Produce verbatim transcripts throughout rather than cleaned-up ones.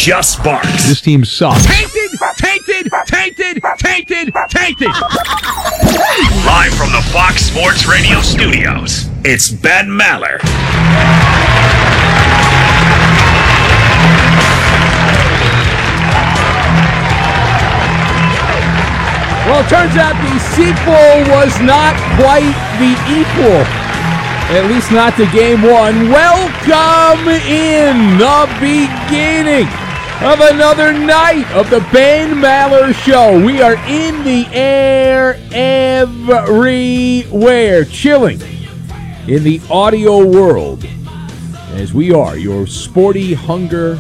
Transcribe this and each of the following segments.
just sparks. This team sucks. Tainted, tainted, tainted, tainted, tainted. Live from the Fox Sports Radio studios, it's Ben Maller. Well, it turns out the sequel was not quite the equal. At least not to game one. Welcome in the beginning of another night of the Ben Maller Show. We are in the air everywhere, chilling in the audio world as we are your sporty hunger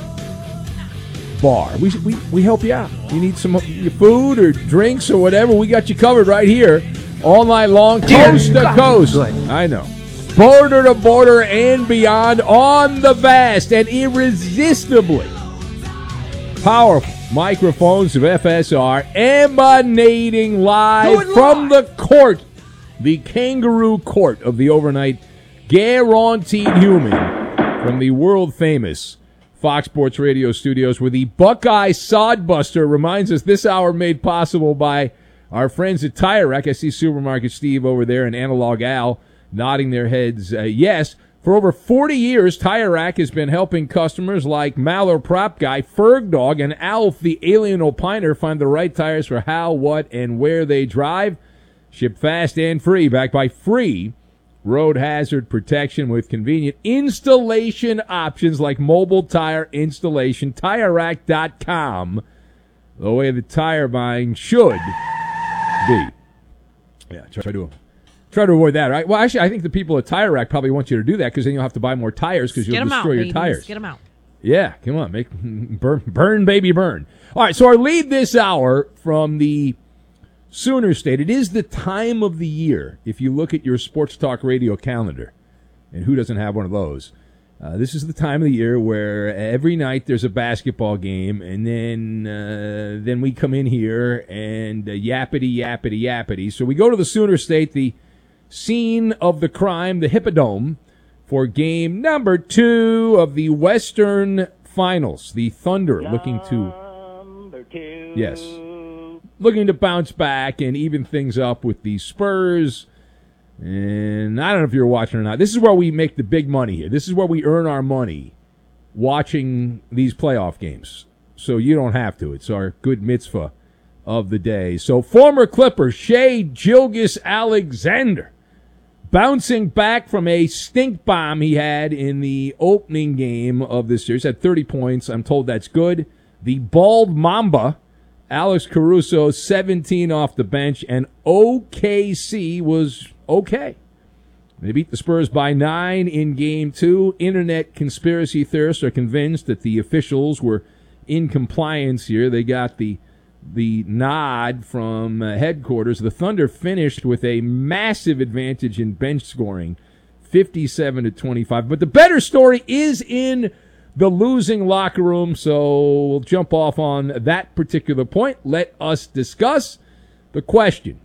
bar. We, we we help you out. You need some food or drinks or whatever, we got you covered right here all night long, coast to coast. I know. Border to border and beyond on the vast and irresistibly powerful microphones of F S R, emanating live from the court, the kangaroo court of the overnight guaranteed human, from the world-famous Fox Sports Radio studios, where the Buckeye Sodbuster reminds us this hour made possible by our friends at Tire Rack. I see Supermarket Steve over there and Analog Al nodding their heads uh, yes. For over forty years, Tire Rack has been helping customers like Maller Prop Guy, Ferg Dog, and Alf the Alien Opiner find the right tires for how, what, and where they drive. Ship fast and free, backed by free road hazard protection with convenient installation options like mobile tire installation. Tire Rack dot com, the way the tire buying should be. Yeah, try to try to avoid that, right? Well, actually, I think the people at Tire Rack probably want you to do that because then you'll have to buy more tires because you'll destroy your tires. Get them out. Yeah, come on, make burn, burn, baby, burn. All right, so our lead this hour from the Sooner State. It is the time of the year, if you look at your Sports Talk Radio calendar, and who doesn't have one of those? Uh, this is the time of the year where every night there's a basketball game, and then uh, then we come in here and uh, yappity, yappity, yappity. So we go to the Sooner State, the scene of the crime, the Hippodome, for game number two of the Western Finals. The Thunder looking to... Number two. Yes. Looking to bounce back and even things up with the Spurs. And I don't know if you're watching or not. This is where we make the big money here. This is where we earn our money watching these playoff games. So you don't have to. It's our good mitzvah of the day. So former Clipper Shai Gilgeous-Alexander, bouncing back from a stink bomb he had in the opening game of this series, had thirty points. I'm told that's good. The bald Mamba, Alex Caruso, seventeen off the bench, and O K C was okay. They beat the Spurs by nine in game two. Internet conspiracy theorists are convinced that the officials were in compliance here. They got the the nod from uh, headquarters. The Thunder finished with a massive advantage in bench scoring, fifty-seven to twenty-five. But the better story is in the losing locker room, so we'll jump off on that particular point. Let us discuss the question: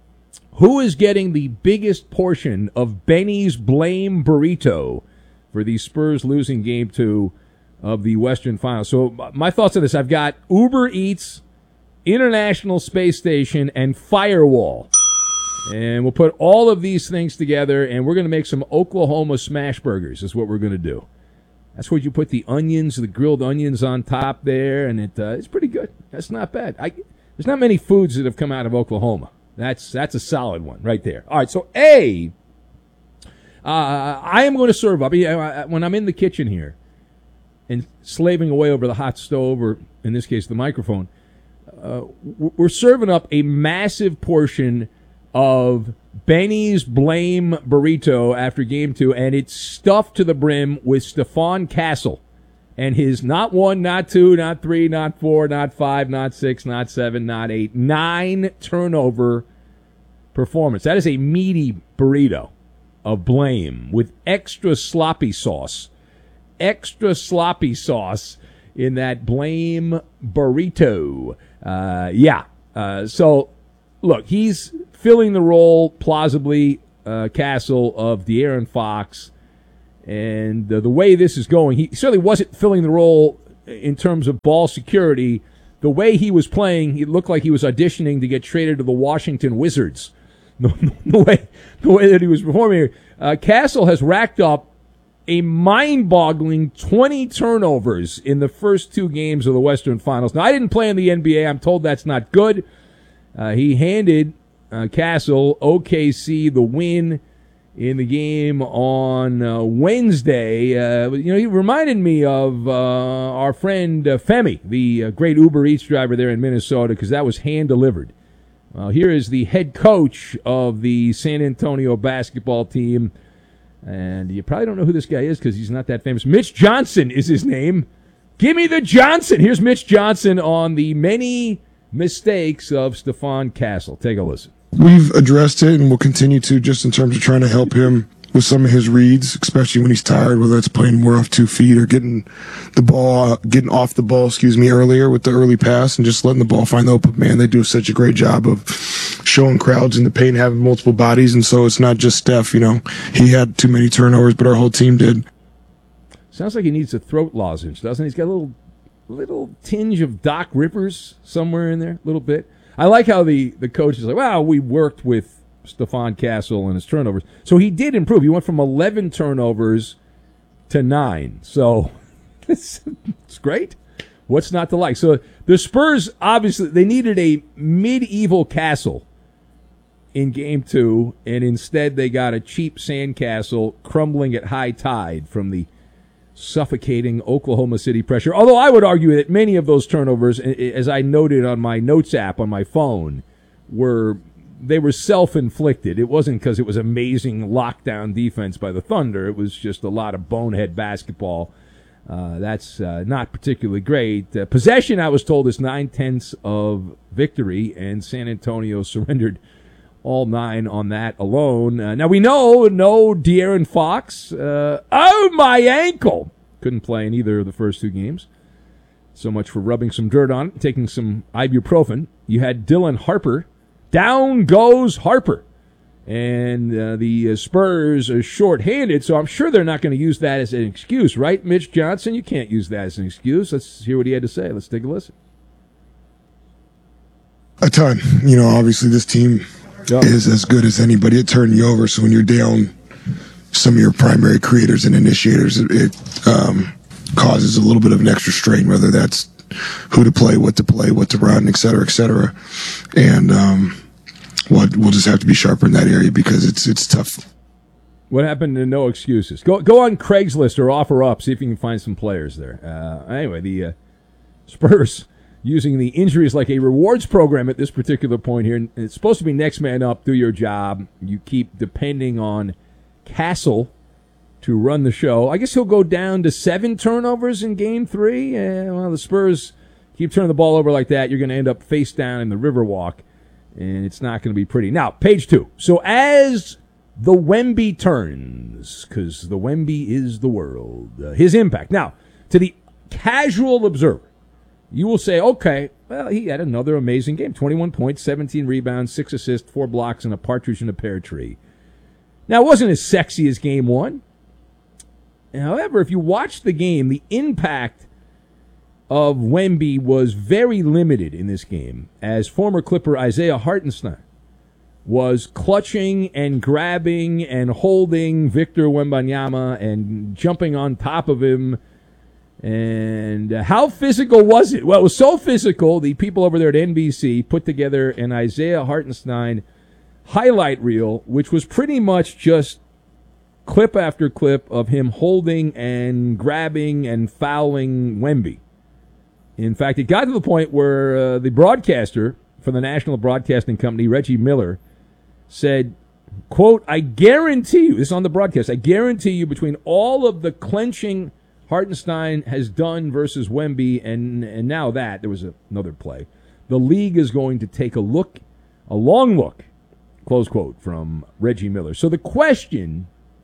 who is getting the biggest portion of Benny's blame burrito for the Spurs losing game two of the Western Finals? So my thoughts on this: I've got Uber Eats, International Space Station, and Firewall. And we'll put all of these things together, and we're going to make some Oklahoma smash burgers is what we're going to do. That's where you put the onions, the grilled onions on top there, and it uh, it's pretty good. That's not bad. I, there's not many foods that have come out of Oklahoma. That's that's a solid one right there. All right, so A, uh, I am going to serve up. When I'm in the kitchen here and slaving away over the hot stove, or in this case the microphone, uh, we're serving up a massive portion of Benny's blame burrito after game two, and it's stuffed to the brim with Stephon Castle and his not one, not two, not three, not four, not five, not six, not seven, not eight, nine turnover performance. That is a meaty burrito of blame with extra sloppy sauce. Extra sloppy sauce in that blame burrito. Uh, yeah. Uh, so, look, he's filling the role, plausibly, uh, Castle, of De'Aaron Fox. And uh, the way this is going, he certainly wasn't filling the role in terms of ball security. The way he was playing, he looked like he was auditioning to get traded to the Washington Wizards. The, the way the way that he was performing here. Uh, Castle has racked up a mind-boggling twenty turnovers in the first two games of the Western Finals. Now, I didn't play in the N B A. I'm told that's not good. Uh, he handed uh, Castle, O K C, the win in the game on uh, Wednesday. Uh, you know, he reminded me of uh, our friend uh, Femi, the uh, great Uber Eats driver there in Minnesota, because that was hand-delivered. Uh, here is the head coach of the San Antonio basketball team, and you probably don't know who this guy is because he's not that famous. Mitch Johnson is his name. Give me the Johnson. Here's Mitch Johnson on the many mistakes of Stephon Castle. Take a listen. We've addressed it and we'll continue to, just in terms of trying to help him with some of his reads, especially when he's tired, whether it's playing more off two feet or getting the ball, getting off the ball, excuse me, earlier with the early pass and just letting the ball find the open man. They do such a great job of showing crowds in the paint, having multiple bodies. And so it's not just Steph, you know, he had too many turnovers, but our whole team did. Sounds like he needs a throat lozenge, doesn't he? He's got a little, little tinge of Doc Rivers somewhere in there, a little bit. I like how the, the coach is like, well, we worked with Stephon Castle and his turnovers. So he did improve. He went from eleven turnovers to nine. So it's, it's great. What's not to like? So the Spurs, obviously, they needed a medieval castle in game two, and instead they got a cheap sandcastle crumbling at high tide from the suffocating Oklahoma City pressure. Although I would argue that many of those turnovers, as I noted on my notes app on my phone, were they were self-inflicted. It wasn't because it was amazing lockdown defense by the Thunder. It was just a lot of bonehead basketball. Uh, that's uh, not particularly great. Uh, possession, I was told, is nine-tenths of victory, and San Antonio surrendered all nine on that alone. Uh, now, we know no De'Aaron Fox. Uh, oh, my ankle! Couldn't play in either of the first two games. So much for rubbing some dirt on it, taking some ibuprofen. You had Dylan Harper. Down goes Harper. And uh, the uh, Spurs are short-handed, so I'm sure they're not going to use that as an excuse, right, Mitch Johnson? You can't use that as an excuse. Let's hear what he had to say. Let's take a listen. A ton. You know, obviously this team Yep. is as good as anybody at turning you over. So when you're down some of your primary creators and initiators, it, it um, causes a little bit of an extra strain, whether that's who to play, what to play, what to run, et cetera, et cetera. And um, we'll, we'll just have to be sharper in that area because it's it's tough. What happened to no excuses? Go go on Craigslist or offer up, see if you can find some players there. Uh, anyway, the uh, Spurs using the injuries like a rewards program at this particular point here. And it's supposed to be next man up, do your job. You keep depending on Castle to run the show. I guess he'll go down to seven turnovers in game three. Uh, well, the Spurs keep turning the ball over like that, you're going to end up face down in the Riverwalk, and it's not going to be pretty. Now, page two. So as the Wemby turns, because the Wemby is the world, uh, his impact. Now, to the casual observer, you will say, okay, well, he had another amazing game. twenty-one points, seventeen rebounds, six assists, four blocks, and a partridge in a pear tree. Now, it wasn't as sexy as game one. However, if you watch the game, the impact of Wemby was very limited in this game, as former Clipper Isaiah Hartenstein was clutching and grabbing and holding Victor Wembanyama and jumping on top of him. And uh, how physical was it? Well, it was so physical, the people over there at N B C put together an Isaiah Hartenstein highlight reel, which was pretty much just clip after clip of him holding and grabbing and fouling Wemby. In fact, it got to the point where uh, the broadcaster for the National Broadcasting Company, Reggie Miller, said, quote, I guarantee you, this is on the broadcast, I guarantee you between all of the clenching Hartenstein has done versus Wemby, and and now that, there was a, another play, the league is going to take a look, a long look, close quote, from Reggie Miller. So the question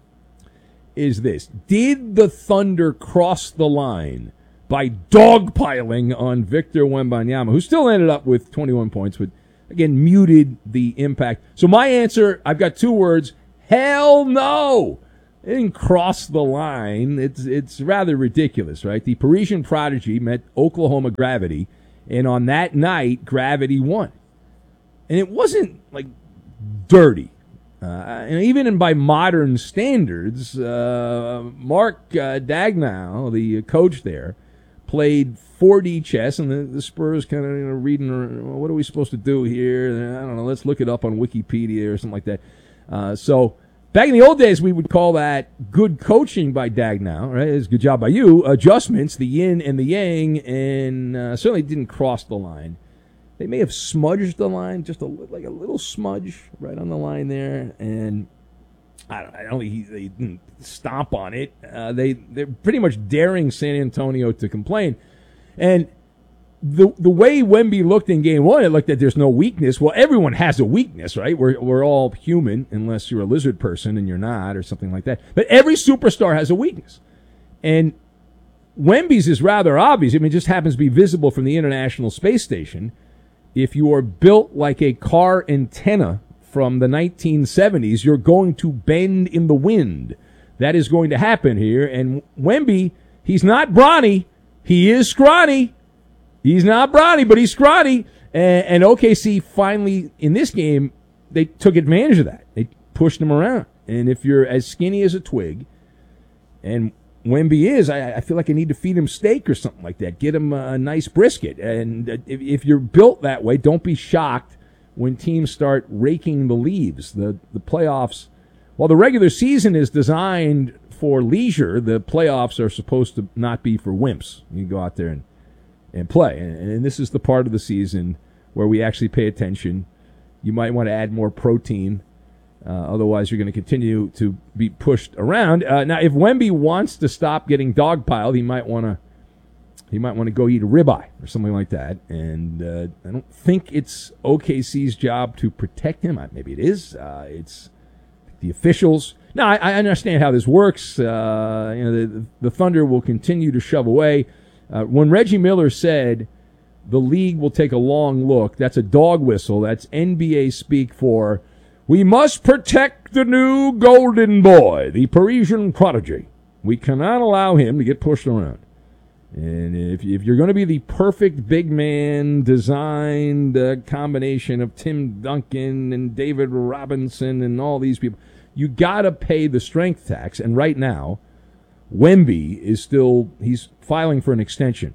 is this: did the Thunder cross the line by dogpiling on Victor Wembanyama, who still ended up with twenty-one points, but again muted the impact? So my answer, I've got two words: hell no. It didn't cross the line. It's it's rather ridiculous, right? The Parisian Prodigy met Oklahoma Gravity, and on that night, Gravity won. And it wasn't, like, dirty. Uh, and even in by modern standards, uh, Mark uh, Dagnall, the coach there, played four D chess, and the, the Spurs kind of, you know, reading, what are we supposed to do here? I don't know, let's look it up on Wikipedia or something like that. Uh, so back in the old days, we would call that good coaching by Dagnall, right? It's a good job by you. Adjustments, the yin and the yang, and uh, certainly didn't cross the line. They may have smudged the line, just a, like a little smudge right on the line there, and I don't, I don't think he, they didn't stomp on it. Uh, they, they're pretty much daring San Antonio to complain. And the the way Wemby looked in game one, it looked like there's no weakness. Well, everyone has a weakness, right? We're, we're all human, unless you're a lizard person and you're not, or something like that. But every superstar has a weakness. And Wemby's is rather obvious. I mean, it just happens to be visible from the International Space Station. If you are built like a car antenna from the nineteen seventies, you're going to bend in the wind. That is going to happen here. And Wemby, he's not brawny. He is scrawny. He's not brawny, but he's scrawny. And, and O K C finally, in this game, they took advantage of that. They pushed him around. And if you're as skinny as a twig, and Wemby is, I, I feel like I need to feed him steak or something like that. Get him a nice brisket. And if, if you're built that way, don't be shocked when teams start raking the leaves. The, the playoffs, while the regular season is designed for leisure, the playoffs are supposed to not be for wimps. You go out there and, and play. And, and this is the part of the season where we actually pay attention. You might want to add more protein. Uh, otherwise, you're going to continue to be pushed around. Uh, now, if Wemby wants to stop getting dogpiled, he might want to he might want to go eat a ribeye or something like that. And uh, I don't think it's O K C's job to protect him. Maybe it is. Uh, it's the officials. Now, I, I understand how this works. Uh, you know, the, the Thunder will continue to shove away. Uh, when Reggie Miller said the league will take a long look, that's a dog whistle. That's N B A speak for, we must protect the new golden boy, the Parisian prodigy. We cannot allow him to get pushed around. And if, if you're going to be the perfect big man designed uh, combination of Tim Duncan and David Robinson and all these people, you got to pay the strength tax. And right now, Wemby is still, he's filing for an extension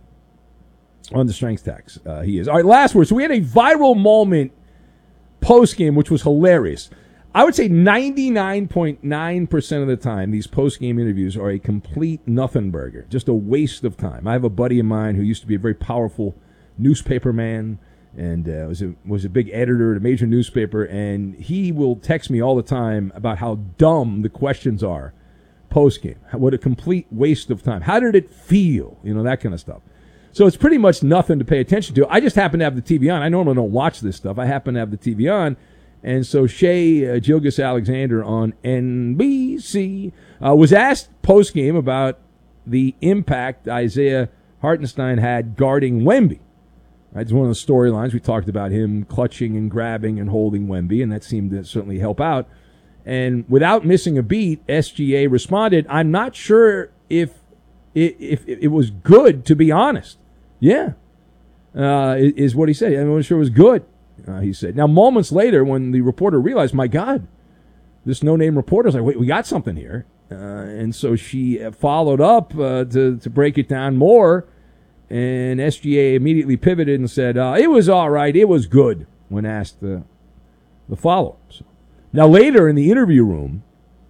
on the strength tax. Uh, he is. All right, last word. So we had a viral moment post-game, which was hilarious. I would say ninety-nine point nine percent of the time, these post-game interviews are a complete nothing burger, just a waste of time. I have a buddy of mine who used to be a very powerful newspaper man and uh, was a was a big editor at a major newspaper, and he will text me all the time about how dumb the questions are post-game. What a complete waste of time. How did it feel? You know, that kind of stuff. So it's pretty much nothing to pay attention to. I just happen to have the T V on. I normally don't watch this stuff. I happen to have the T V on. And so Shea uh, Gilgeous-Alexander on N B C uh, was asked post-game about the impact Isaiah Hartenstein had guarding Wemby. Right, it's one of the storylines. We talked about him clutching and grabbing and holding Wemby, and that seemed to certainly help out. And without missing a beat, S G A responded, I'm not sure if it, if, if it was good, to be honest. Yeah, uh, is what he said. I'm not sure it was good, uh, he said. Now, moments later, when the reporter realized, my God, this no-name reporter's like, wait, we got something here. Uh, and so she followed up uh, to, to break it down more, and S G A immediately pivoted and said, uh, it was all right, it was good, when asked the, the follow-up. So, now, later in the interview room,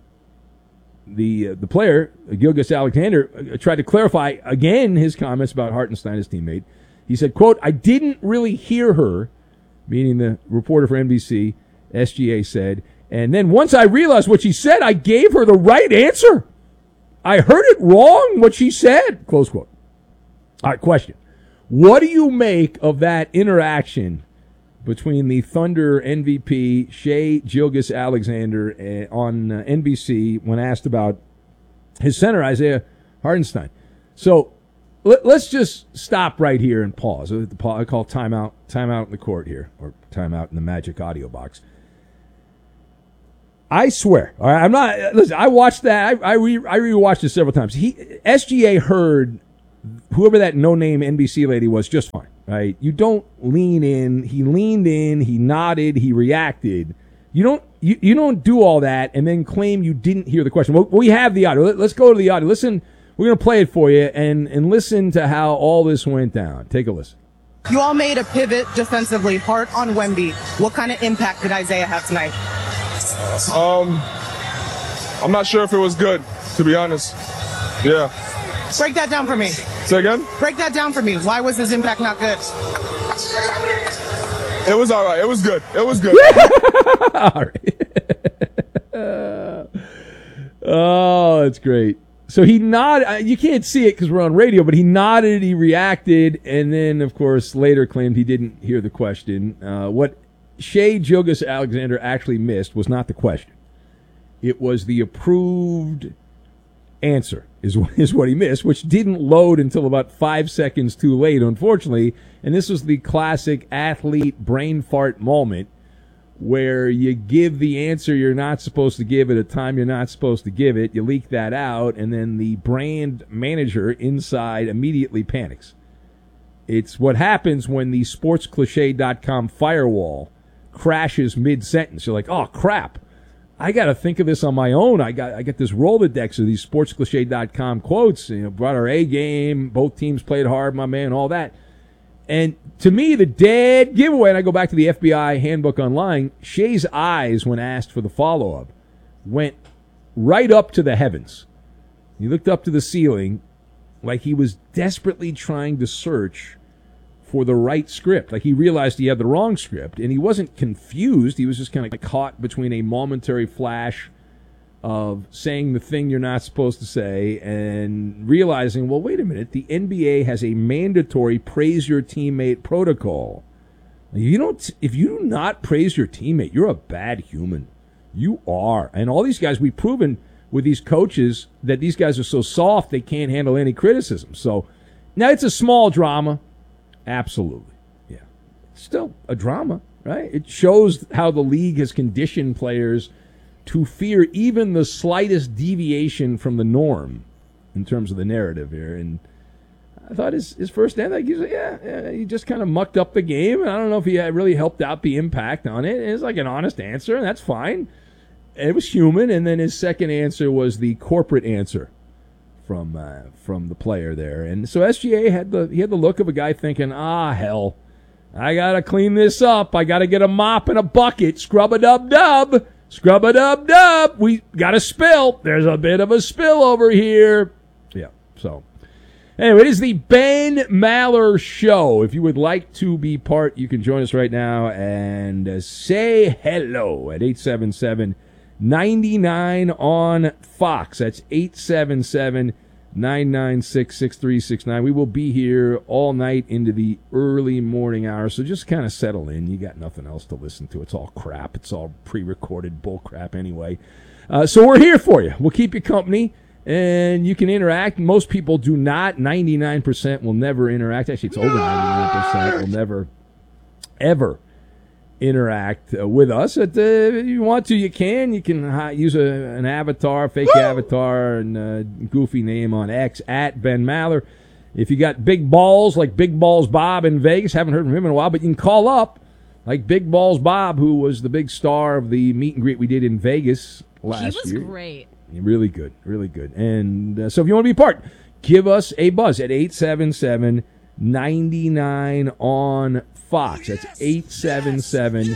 the uh, the player, Gilgeous-Alexander, uh, tried to clarify again his comments about Hartenstein, his teammate. He said, quote, I didn't really hear her, meaning the reporter for N B C, S G A said, and then once I realized what she said, I gave her the right answer. I heard it wrong, what she said, close quote. All right, question. What do you make of that interaction between the Thunder M V P, Shea Gilgeous-Alexander, uh, on uh, N B C when asked about his center, Isaiah Hartenstein? So let, let's just stop right here and pause. I call timeout, timeout in the court here, or timeout in the Magic audio box. I swear. All right, I'm not. Listen, I watched that. I I, re, I rewatched it several times. He S G A heard whoever that no-name N B C lady was just fine. Right? You don't lean in. He leaned in. He nodded. He reacted. You don't. You, you don't do all that and then claim you didn't hear the question. Well, we have the audio. Let, let's go to the audio. Listen. We're gonna play it for you and and listen to how all this went down. Take a listen. You all made a pivot defensively, hard on Wemby. What kind of impact did Isaiah have tonight? Um, I'm not sure if it was good, to be honest. Yeah. Break that down for me. Say again? Break that down for me. Why was his impact not good? It was all right. It was good. It was good. All right. Oh, that's great. So he nodded. You can't see it because we're on radio, but he nodded, he reacted, and then, of course, later claimed he didn't hear the question. Uh, what Shai Gilgeous-Alexander actually missed was not the question. It was the approved answer is, is what he missed, which didn't load until about five seconds too late, unfortunately. And this was the classic athlete brain fart moment where you give the answer you're not supposed to give at a time you're not supposed to give it. You leak that out, and then the brand manager inside immediately panics. It's what happens when the sports cliche dot com firewall crashes mid-sentence. You're like, oh, crap. I got to think of this on my own. I got I got this Rolodex of these sports cliche dot com quotes. You know, brought our A game. Both teams played hard, my man, all that. And to me, the dead giveaway, and I go back to the F B I handbook online, Shai's eyes, when asked for the follow-up, went right up to the heavens. He looked up to the ceiling like he was desperately trying to search for the right script. Like he realized he had the wrong script, and he wasn't confused. He was just kind of caught between a momentary flash of saying the thing you're not supposed to say and realizing, well, wait a minute, the N B A has a mandatory praise your teammate protocol. You don't, if you do not praise your teammate, you're a bad human. You are. And all these guys, we've proven with these coaches that these guys are so soft they can't handle any criticism. So now it's a small drama. Absolutely. Yeah. Still a drama, right? It shows how the league has conditioned players to fear even the slightest deviation from the norm in terms of the narrative here. And I thought his, his first end, like, he was, yeah, yeah, he just kind of mucked up the game. And I don't know if he had really helped out the impact on it. It's like an honest answer, and that's fine. It was human. And then his second answer was the corporate answer from uh, from the player there. And so S G A had the he had the look of a guy thinking, ah, hell, I got to clean this up. I got to get a mop and a bucket. Scrub-a-dub-dub. Scrub-a-dub-dub. We got a spill. There's a bit of a spill over here. Yeah, so. Anyway, it is the Ben Maller Show. If you would like to be part, you can join us right now and uh, say hello at eight seven seven, nine nine on Fox. That's eight seven seven, nine nine six, six three six nine. We will be here all night into the early morning hours, so just kind of settle in. You got nothing else to listen to. It's all crap. It's all pre-recorded bull crap anyway. Uh, so we're here for you. We'll keep you company, and you can interact. Most people do not. ninety-nine percent will never interact. Actually, it's over ninety-nine percent will never, ever interact uh, with us. At, uh, if you want to, you can. You can uh, use a, an avatar, fake Woo! avatar, and a goofy name on X, at Ben Maller. If you got big balls, like Big Balls Bob in Vegas, haven't heard from him in a while, but you can call up, like Big Balls Bob, who was the big star of the meet and greet we did in Vegas last year. He was year. great. Really good, really good. And uh, so if you want to be a part, give us a buzz at eight seven seven, nine nine on Fox. That's eight seven seven,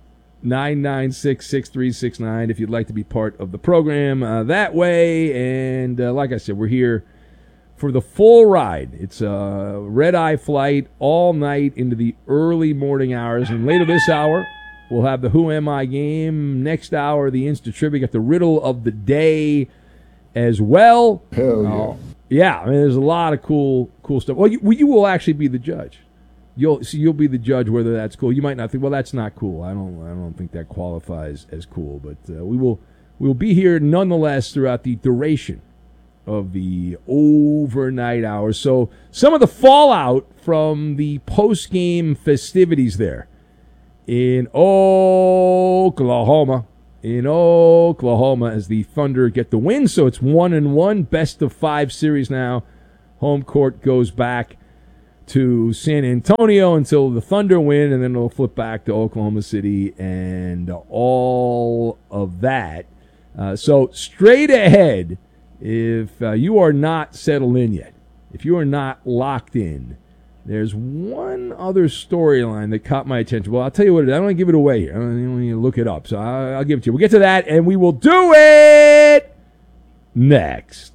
nine nine six, six three six nine if you'd like to be part of the program uh, that way. And uh, like I said, we're here for the full ride. It's a red-eye flight all night into the early morning hours. And later this hour, we'll have the Who Am I game. Next hour, the Insta Trivia. Got the riddle of the day as well. Hell yeah. Uh, yeah, I mean, there's a lot of cool cool stuff. Well, you, well, you will actually be the judge. You'll so you'll be the judge whether that's cool. You might not think, well, that's not cool. I don't I don't think that qualifies as cool. But uh, we will we will be here nonetheless throughout the duration of the overnight hours. So some of the fallout from the post-game festivities there in Oklahoma in Oklahoma as the Thunder get the win. So it's one and one, best of five series now. Home court goes back to San Antonio until the Thunder win, and then it'll flip back to Oklahoma City and all of that. Uh, so straight ahead, if uh, you are not settled in yet, if you are not locked in, there's one other storyline that caught my attention. Well, I'll tell you what it is. I don't want to give it away here. I don't want you to look it up, so I'll, I'll give it to you. We'll get to that, and we will do it next.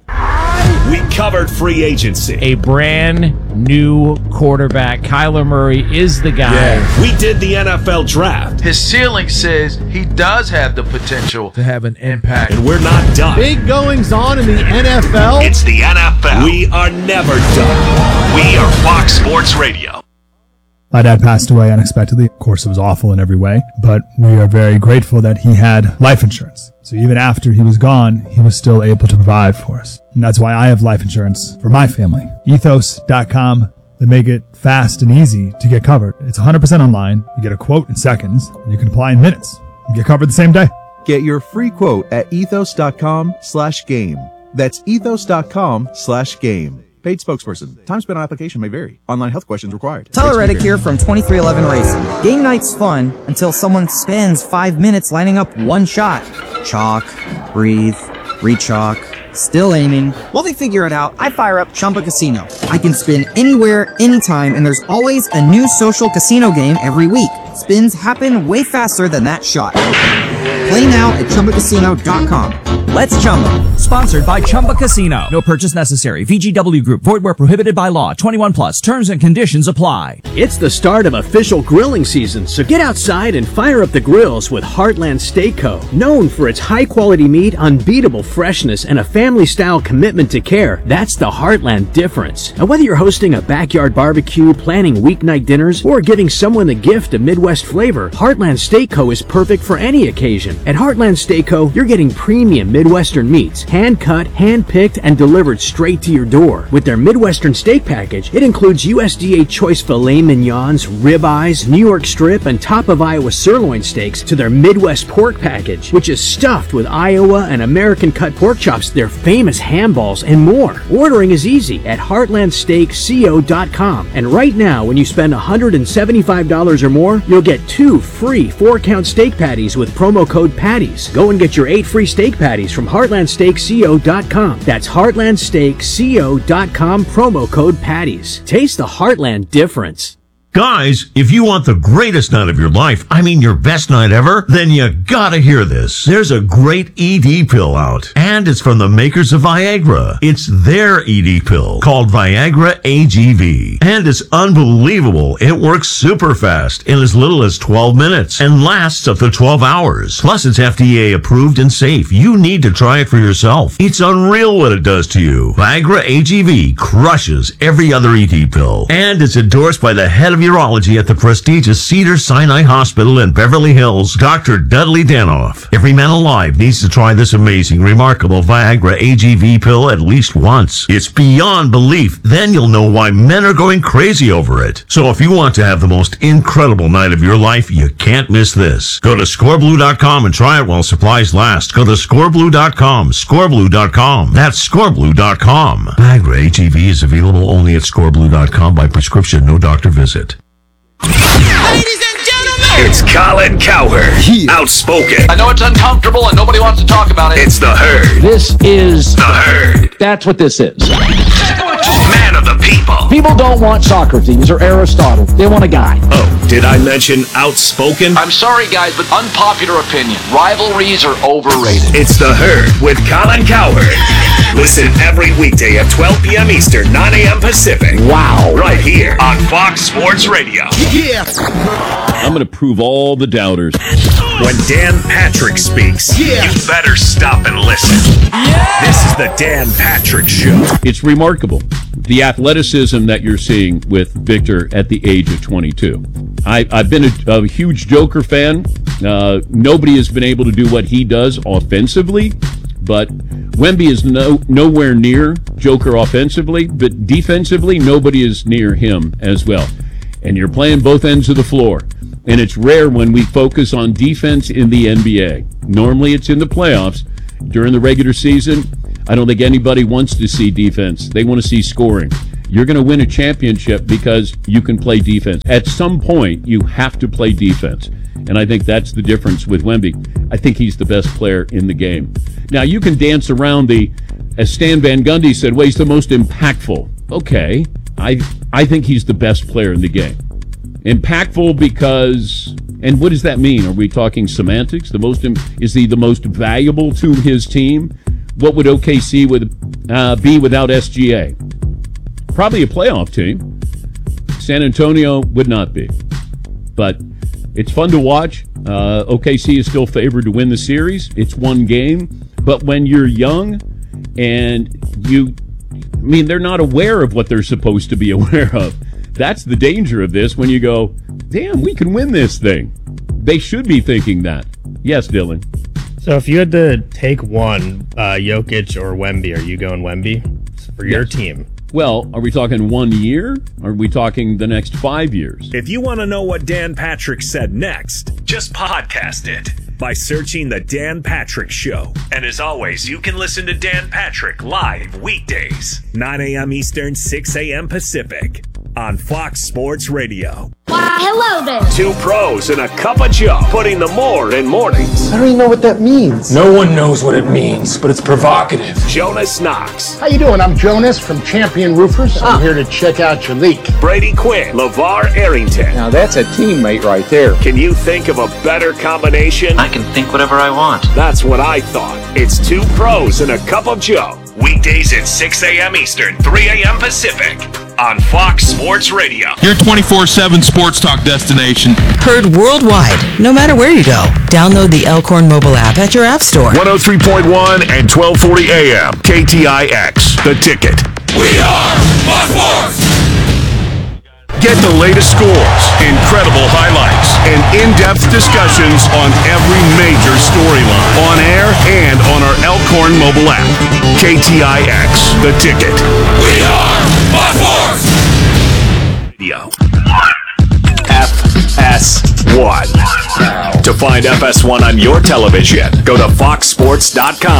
We covered free agency. A brand new quarterback. Kyler Murray is the guy. Yeah. We did the N F L draft. His ceiling says he does have the potential to have an impact. And we're not done. Big goings on in the N F L. It's the N F L. We are never done. We are Fox Sports Radio. My dad passed away unexpectedly. Of course, it was awful in every way, but we are very grateful that he had life insurance. So even after he was gone, he was still able to provide for us. And that's why I have life insurance for my family. ethos dot com. They make it fast and easy to get covered. It's one hundred percent online. You get a quote in seconds, and you can apply in minutes. You get covered the same day. Get your free quote at ethos dot com slash game. That's ethos dot com slash game. Paid spokesperson. Time spent on application may vary. Online health questions required. Tyler Reddick here from twenty-three eleven Racing. Game night's fun until someone spends five minutes lining up one shot. Chalk, breathe, re-chalk, still aiming. While they figure it out, I fire up Chumba Casino. I can spin anywhere, anytime, and there's always a new social casino game every week. Spins happen way faster than that shot. Play now at chumba casino dot com. Let's Chumba. Sponsored by Chumba Casino. No purchase necessary. V G W Group. Void where prohibited by law. twenty-one plus. Terms and conditions apply. It's the start of official grilling season, so get outside and fire up the grills with Heartland Steak Co. Known for its high-quality meat, unbeatable freshness, and a family-style commitment to care, that's the Heartland difference. And whether you're hosting a backyard barbecue, planning weeknight dinners, or giving someone the gift of Midwest flavor, Heartland Steak Co. is perfect for any occasion. At Heartland Steak Co., you're getting premium Midwestern meats, hand-cut, hand-picked, and delivered straight to your door. With their Midwestern steak package, it includes U S D A choice filet mignons, ribeyes, New York strip, and top of Iowa sirloin steaks to their Midwest pork package, which is stuffed with Iowa and American cut pork chops, their famous ham balls, and more. Ordering is easy at heartland steak co dot com. And right now, when you spend one hundred seventy-five dollars or more, you'll get two free four-count steak patties with promo code PATTIES. Go and get your eight free steak patties from heartland steak co dot com. That's heartland steak co dot com, promo code PATTIES. Taste the Heartland difference. Guys, if you want the greatest night of your life, I mean your best night ever, then you gotta hear this. There's a great E D pill out, and it's from the makers of Viagra. It's their E D pill, called Viagra A G V. And it's unbelievable. It works super fast in as little as twelve minutes and lasts up to twelve hours. Plus, it's F D A approved and safe. You need to try it for yourself. It's unreal what it does to you. Viagra A G V crushes every other E D pill, and it's endorsed by the head of urology at the prestigious Cedars-Sinai Hospital in Beverly Hills, Doctor Dudley Danoff. Every man alive needs to try this amazing, remarkable Viagra A G V pill at least once. It's beyond belief. Then you'll know why men are going crazy over it. So if you want to have the most incredible night of your life, you can't miss this. Go to score blue dot com and try it while supplies last. Go to score blue dot com, score blue dot com. That's score blue dot com. Viagra A G V is available only at score blue dot com by prescription, no doctor visit. Ladies and gentlemen, it's Colin Cowherd. Outspoken. I know it's uncomfortable and nobody wants to talk about it. It's the Herd. This is the Herd. That's what this is. Man of the people. People don't want Socrates or Aristotle. They want a guy. Oh, did I mention outspoken? I'm sorry, guys, but unpopular opinion. Rivalries are overrated. It's the Herd with Colin Cowherd. Listen every weekday at twelve p.m. Eastern, nine a.m. Pacific. Wow. Right here on Fox Sports Radio. Yeah. I'm going to prove all the doubters. When Dan Patrick speaks, yeah. you better stop and listen. Yeah. This is the Dan Patrick Show. It's remarkable, the athleticism that you're seeing with Victor at the age of twenty-two. I, I've been a, a huge Joker fan. Uh, nobody has been able to do what he does offensively, but Wemby is no nowhere near Joker offensively, but defensively, nobody is near him as well. And you're playing both ends of the floor. And it's rare when we focus on defense in the N B A. Normally it's in the playoffs. During the regular season, I don't think anybody wants to see defense. They want to see scoring. You're going to win a championship because you can play defense. At some point, you have to play defense. And I think that's the difference with Wemby. I think he's the best player in the game. Now, you can dance around the, as Stan Van Gundy said, well, he's the most impactful. Okay, I I think he's the best player in the game. Impactful because, and what does that mean? Are we talking semantics? The most is he the most valuable to his team? What would O K C would uh, be without S G A? Probably a playoff team. San Antonio would not be. But it's fun to watch. Uh, O K C is still favored to win the series. It's one game. But when you're young and you, I mean, they're not aware of what they're supposed to be aware of. That's the danger of this when you go, damn, we can win this thing. They should be thinking that. Yes, Dylan. So if you had to take one, uh, Jokic or Wemby, are you going Wemby for your Yes. team? Well, are we talking one year? Or are we talking the next five years? If you want to know what Dan Patrick said next, just podcast it by searching The Dan Patrick Show. And as always, you can listen to Dan Patrick live weekdays, nine a.m. Eastern, six a.m. Pacific, on Fox Sports Radio. Why, hello there. Two pros and a cup of Joe, putting the more in mornings. I don't even know what that means. No one knows what it means, but it's provocative. Jonas Knox. How you doing? I'm Jonas from Champion Roofers. I'm here to check out your leak. Brady Quinn. LeVar Arrington. Now that's a teammate right there. Can you think of a better combination? I can think whatever I want. That's what I thought. It's two pros and a cup of Joe. Weekdays at six a.m. Eastern, three a.m. Pacific, on Fox Sports Radio. Your twenty-four seven sports talk destination. Heard worldwide, no matter where you go. Download the Elkhorn mobile app at your app store. one oh three point one and twelve forty A M. K T I X, The Ticket. We are Fox Sports! Get the latest scores, incredible highlights, and in-depth discussions on every major storyline on air and on our Elkhorn mobile app. K T I X, The Ticket. We are Fox Sports! Yo. F S one. To find F S one on your television, go to fox sports dot com.